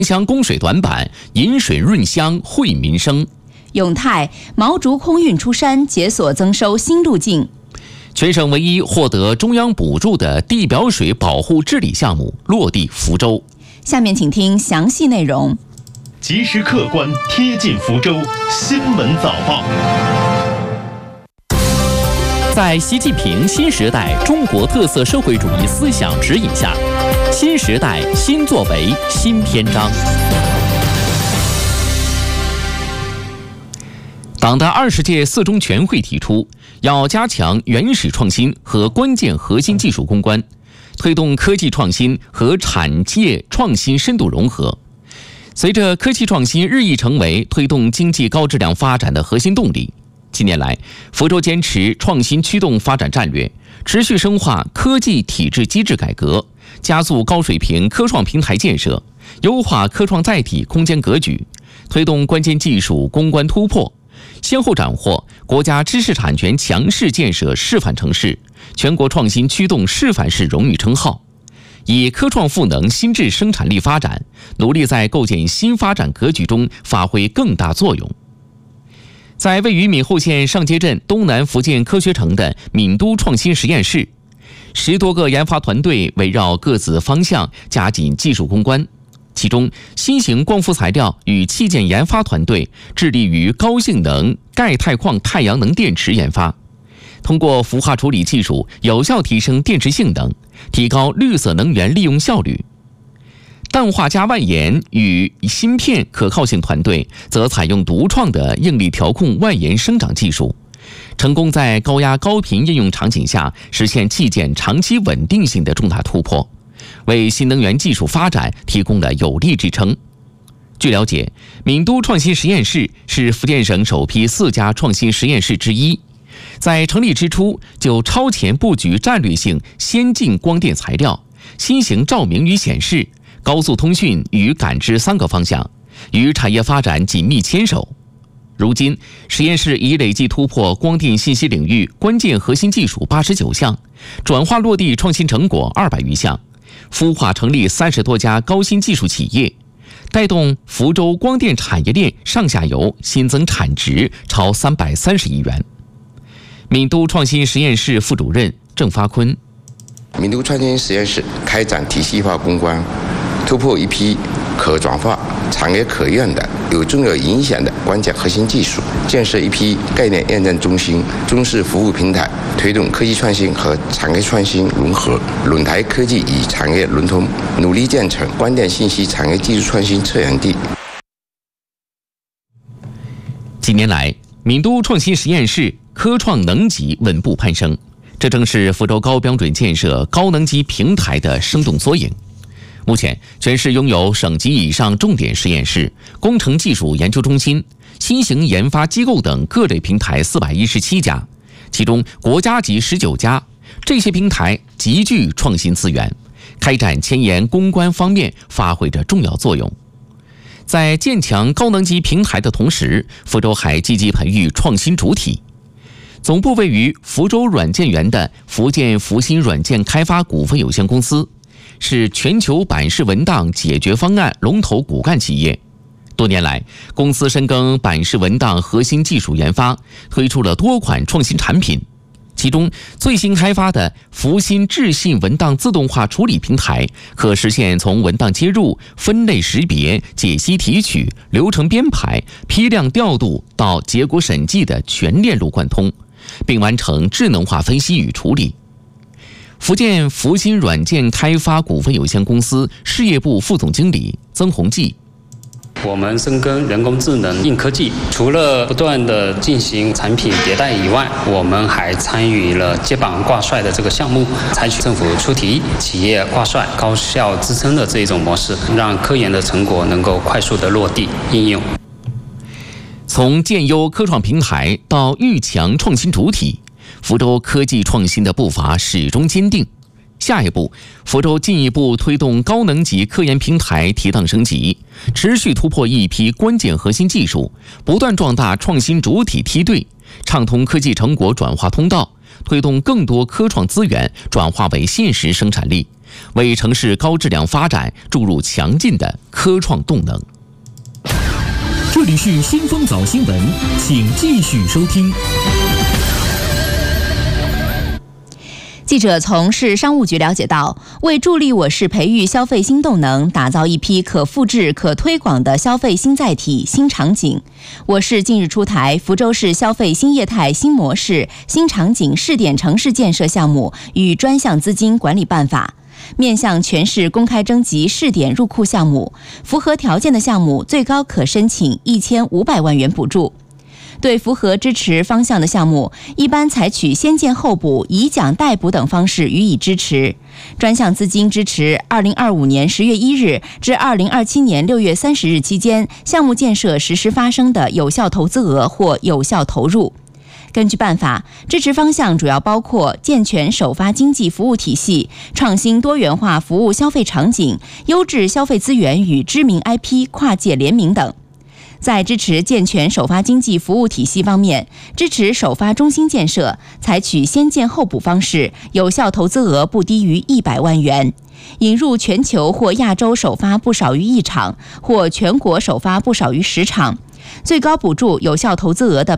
乡供水短板，饮水润乡惠民生。 永泰毛竹空运出山，解锁增收新路径。 全省唯一获得中央补助的地表水保护治理项目落地福州。 下面请听详细内容。 及时客观贴近福州新闻早报。 在习近平新时代中国特色社会主义思想指引下，新时代新作为新篇章。党的20届四中全会提出，要加强原始创新和关键核心技术攻关，推动科技创新和产业创新深度融合。随着科技创新日益成为推动经济高质量发展的核心动力，近年来，福州坚持创新驱动发展战略，持续深化科技体制机制改革，加速高水平科创平台建设，优化科创载体空间格局，推动关键技术攻关突破，先后斩获国家知识产权强势建设示范城市、全国创新驱动示范市荣誉称号，以科创赋能新质生产力发展，努力在构建新发展格局中发挥更大作用。在位于闽后县上街镇东南福建科学城的闽都创新实验室，10多个研发团队围绕各自方向加紧技术攻关。其中，新型光伏材料与器件研发团队致力于高性能钙钛矿太阳能电池研发，通过氟化处理技术有效提升电池性能，提高绿色能源利用效率。氮化镓外延与芯片可靠性团队则采用独创的应力调控外延生长技术，成功在高压高频应用场景下实现器件长期稳定性的重大突破，为新能源技术发展提供了有力支撑。据了解，闽都创新实验室是福建省首批4家创新实验室之一，在成立之初就超前布局战略性先进光电材料、新型照明与显示、高速通讯与感知3个方向，与产业发展紧密牵手。如今，实验室已累计突破光电信息领域关键核心技术89项，转化落地创新成果200余项，孵化成立30多家高新技术企业，带动福州光电产业链上下游新增产值超330亿元。闽都创新实验室副主任郑发坤： 闽都创新实验室开展体系化攻关，突破一批可转化、产业可用的、有重要影响的关键核心技术，建设一批概念验证中心、中式服务平台，推动科技创新和产业创新融合，轮台科技与产业轮通，努力建成光电信息产业技术创新策源地。 近年来，闽都创新实验室科创能级稳步攀升，这正是福州高标准建设高能级平台的生动缩影。目前，全市拥有省级以上重点实验室、工程技术研究中心、新型研发机构等各类平台417家，其中国家级19家。这些平台极具创新资源，开展前沿攻关方面发挥着重要作用。在建强高能级平台的同时，福州还积极培育创新主体。总部位于福州软件园的福建福新软件开发股份有限公司，是全球版式文档解决方案龙头骨干企业。多年来，公司深耕版式文档核心技术研发，推出了多款创新产品。其中，最新开发的福新智信文档自动化处理平台，可实现从文档接入、分类识别、解析提取、流程编排、批量调度到结果审计的全链路贯通，并完成智能化分析与处理。福建福新软件开发股份有限公司事业部副总经理曾宏记： 我们深耕人工智能硬科技，除了不断的进行产品迭代以外，我们还参与了接榜挂帅的这个项目，采取政府出题、企业挂帅、高效支撑的这一种模式，让科研的成果能够快速的落地应用。 从建优科创平台到愈强创新主体，福州科技创新的步伐始终坚定。下一步，福州进一步推动高能级科研平台提档升级，持续突破一批关键核心技术，不断壮大创新主体梯队，畅通科技成果转化通道，推动更多科创资源转化为现实生产力， 为城市高质量发展注入强劲的科创动能。 这里是新风早新闻，请继续收听。 记者从市商务局了解到，为助力我市培育消费新动能，打造一批可复制、可推广的消费新载体、新场景，我市近日出台福州市消费新业态新模式新场景试点城市建设项目与专项资金管理办法，面向全市公开征集试点入库项目，符合条件的项目最高可申请1500万元补助。对符合支持方向的项目，一般采取先建后补、以奖代补等方式予以支持。专项资金支持2025年10月1日至2027年6月30日期间项目建设实施发生的有效投资额或有效投入。根据办法，支持方向主要包括健全首发经济服务体系、创新多元化服务消费场景、优质消费资源与知名 IP 跨界联名等。在支持健全首发经济服务体系方面，支持首发中心建设，采取先建后补方式，有效投资额不低于100万元。引入全球或亚洲首发不少于1场，或全国首发不少于10场，最高补助有效投资额的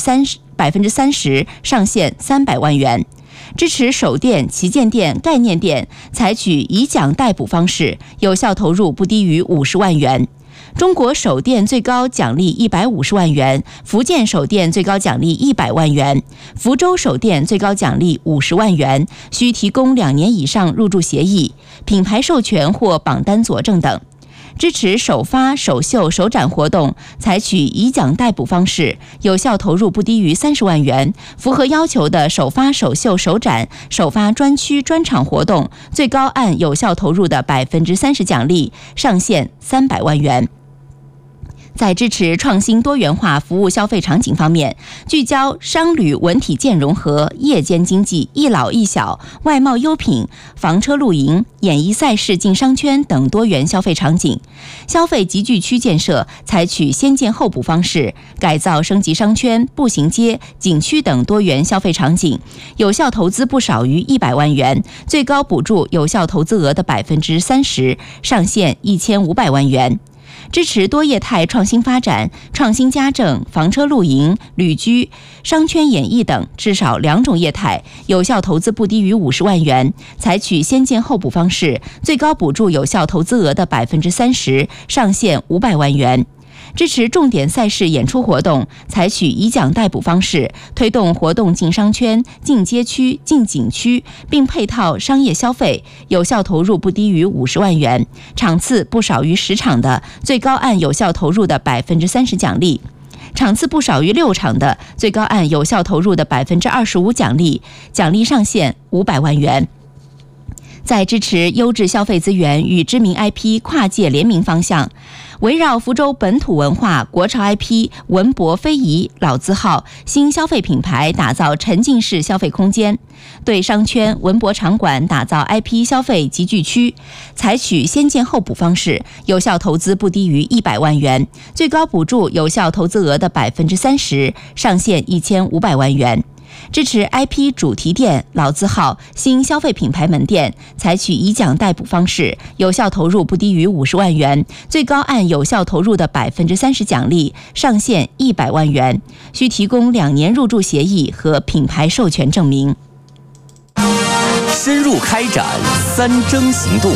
30%，上限300万元。支持首店、旗舰店、概念店，采取以奖代补方式，有效投入不低于50万元。中国首店最高奖励150万元，福建首店最高奖励100万元，福州首店最高奖励50万元，需提供2年以上入驻协议、品牌授权或榜单佐证等。支持首发、首秀、首展活动，采取以奖代补方式，有效投入不低于30万元。符合要求的首发、首秀、首展、首发专区、专场活动，最高按有效投入的30%奖励，上限300万元。在支持创新多元化服务消费场景方面，聚焦商旅文体健融合、夜间经济、一老一小、外贸优品、房车露营、演艺赛事进商圈等多元消费场景。消费集聚区建设采取先建后补方式，改造升级商圈、步行街、景区等多元消费场景，有效投资不少于100万元，最高补助有效投资额的30%，上限1500万元。支持多业态创新发展，创新家政、房车露营、旅居、商圈演艺等至少2种业态，有效投资不低于50万元，采取先建后补方式，最高补助有效投资额的30%，上限500万元。支持重点赛事演出活动，采取以奖代补方式，推动活动进商圈、进街区、进景区，并配套商业消费，有效投入不低于50万元，场次不少于10场的，最高按有效投入的30%奖励；场次不少于6场的，最高按有效投入的25%奖励，奖励上限500万元。在支持优质消费资源与知名 IP 跨界联名方向，围绕福州本土文化、国潮 IP 文博非遗、老字号新消费品牌，打造沉浸式消费空间；对商圈、文博场馆打造 IP 消费集聚区，采取先建后补方式，有效投资不低于100万元，最高补助有效投资额的30%，上限1500万元。支持 IP 主题店、老字号新消费品牌门店，采取以奖代补方式，有效投入不低于50万元，最高按有效投入的30%奖励，上限100万元，需提供2年入驻协议和品牌授权证明。 深入开展3征行动。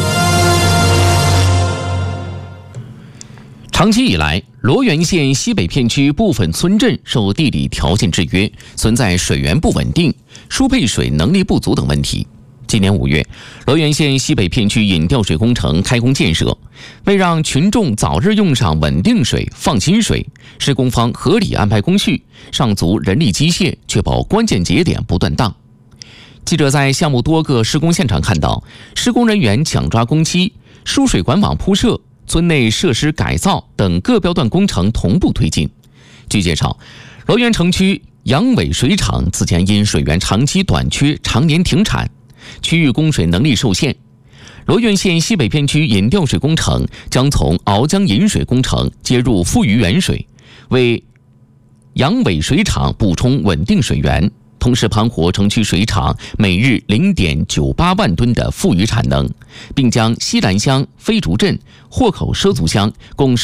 长期以来，罗源县西北片区部分村镇受地理条件制约，存在水源不稳定、输配水能力不足等问题。今年5月，罗源县西北片区引调水工程开工建设，为让群众早日用上稳定水、放心水，施工方合理安排工序，上足人力机械，确保关键节点不断档。记者在项目多个施工现场看到，施工人员抢抓工期，输水管网铺设、村内设施改造等各标段工程同步推进。据介绍，罗源城区杨尾水厂此前因水源长期短缺，常年停产，区域供水能力受限。罗源县西北片区引调水工程将从鳌江引水工程接入富余源水，为杨尾水厂补充稳定水源。 同时盘活城区水厂每日0.98万吨的富余产能，并将西兰乡、飞竹镇、豁口畲族乡共